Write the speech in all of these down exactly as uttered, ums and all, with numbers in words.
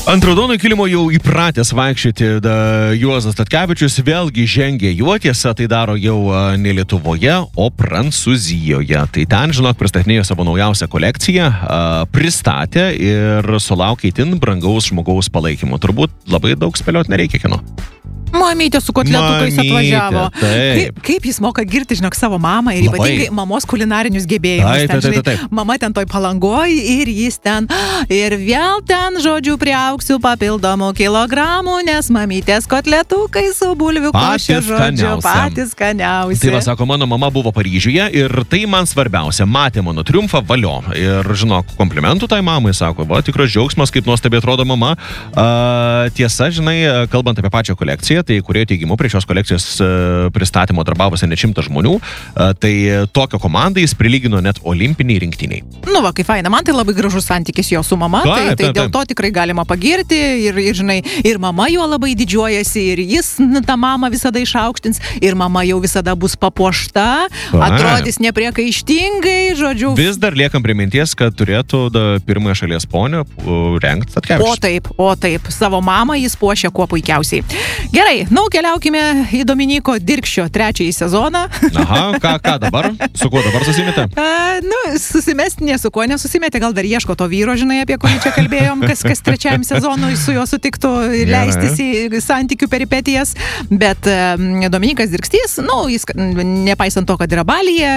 Ant raudono kilimo jau įpratęs vaikščioti da, Juozas Statkevičius vėlgi žengė juo, tiesa, tai daro jau ne Lietuvoje, o Prancūzijoje. Tai ten, žinok, pristatinėjo savo naujausią kolekciją, pristatė ir sulaukė itin brangaus žmogaus palaikymo. Turbūt labai daug spėliot nereikia kino. Mamytė su kotletukais atvažiavo. Taip. Kaip, kaip jis moka girti, žinok, savo mamą ir ypatingai mamos kulinarinius gebėjimus. Taip, taip, taip, taip. Ten, mama ten toj Palangoj ir jis ten. Ir vėl ten, žodžiu, priauksiu papildomų kilogramų, nes mamytės kotletukai su bulvių košė, žodžiu, patys skaniausi. Tai va, sako, mano mama buvo Paryžiuje ir tai man svarbiausia. Matė mano triumfą, valio. Ir, žinok, komplimentų tai mamai, sako, va, tikras džiaugsmas, kaip nuostabiai atrodo mama. A, tiesa, žinai, kalbant apie pačią kolekciją, tai kurie teigimu prie šios kolekcijos pristatymo darbavosi net šimtas žmonių, tai tokio komandai jis prilygino net olimpiniai rinktiniai. Nu va, kaip faina, man tai labai gražus santykis jo su mama, taip, tai, tai taip, dėl to tikrai galima pagirti ir, ir, žinai, ir mama juo labai didžiuojasi, ir jis tą mamą visada išaukštins, ir mama jau visada bus papuošta, atrodys nepriekaištingai, žodžiu. Vis dar liekam prie minties, kad turėtų da, pirmąją šalies ponę rengti Statkevičius. O taip, o taip, savo mamą jis puošia kuo puikiausiai. Gerai, nu, keliaukime į Dominyko Dirkščio trečiąjį sezoną. Aha, ką, ką dabar? Su kuo dabar susimetė? A, nu, susimesti ne su kuo nesusimetė, gal dar ieško to vyro, žinai, apie kurį čia kalbėjom, kas, kas trečiajam sezonui su juo sutiktų leistis į santykių peripetijas. Bet um, Dominykas Dirkštys, nu, jis, nepaisant to, kad yra Balyje,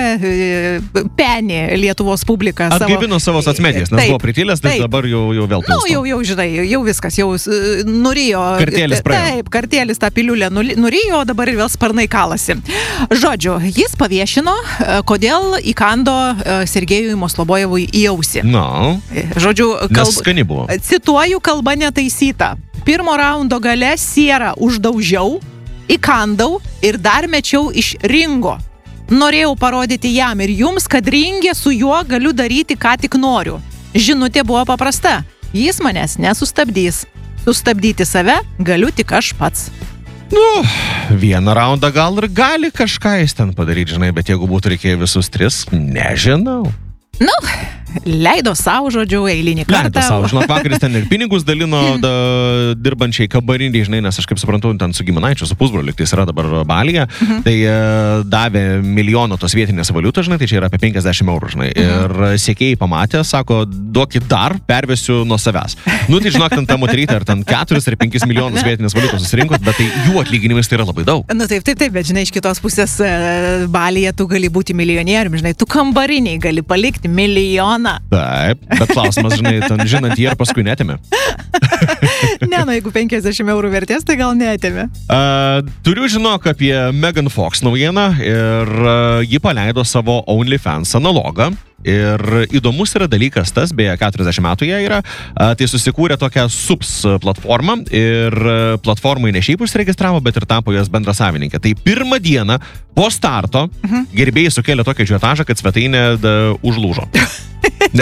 penė Lietuvos publiką. Atgaivino savo socmedijas, nes taip, buvo pritilęs, tai taip. dabar jau, jau vėl pilsto. Nu, jau, jau, žinai, jau viskas, jau nurijo. Kartėlis praėjo. Taip, kartėlis tą piliulę nurijo, o dabar ir vėl sparnai kalasi. Žodžiu, jis paviešino, kodėl įkando Sergejui Moslobojevui į ausį. No. Žodžiu, kalb... skani buvo. Cituoju, kalba netaisyta. Pirmo raundo gale sierą uždaužiau, įkandau ir dar mečiau iš ringo. Norėjau parodyti jam ir jums, kad ringė su juo galiu daryti, ką tik noriu. Žinutė buvo paprasta. Jis manęs nesustabdys. Sustabdyti save galiu tik aš pats. Nu, vieną raundą gal ir gali kažką jis ten padaryti, žinai, bet jeigu būtų reikėję visus tris, nežinau. Nu, leido savo, žodžiu, eilinį kartą. Leido savo, žinok, vakaris ten ir pinigus dalino da, dirbančiai kabariniai, žinai, nes aš kaip suprantu, ten su giminaičiu, su pusbroliu, tai jis yra dabar Balyje, mhm. tai e, davė milijoną tos vietinės valiutos, žinai, tai čia yra apie penkiasdešimt eurų, žinai, mhm. ir sekėjai pamatė, sako, duokit dar, pervesiu nuo savęs. Nu, tai žinok, ten ta moterytė, ar ten keturis ar penkis milijonus vietinės valiutos susirinkot, bet tai jų atlyginimas tai yra labai daug. Nu, taip, taip, taip, bet žinai, iš kitos pusės Balyje tu gali būti milijonierium, žinai, tu kambariniai gali palikti milijoną. Taip, bet klausimas, žinai, ten žinant jį ir paskui netėmė. Ne, nu, jeigu penkiasdešimt eurų vertės, tai gal netėmė. Uh, turiu žinok apie Megan Fox naujieną ir uh, ji paleido savo OnlyFans analogą. Ir įdomus yra dalykas tas, beje, keturiasdešimt metų jie yra, uh, tai susikūrė tokią subs platformą ir uh, platformai ne šiaip užsiregistravo, bet ir tapo jos bendra savininkė. Tai pirmą dieną po starto uh-huh. gerbėjai sukėlė tokią žiotažą, kad svetainė da, užlūžo. Nes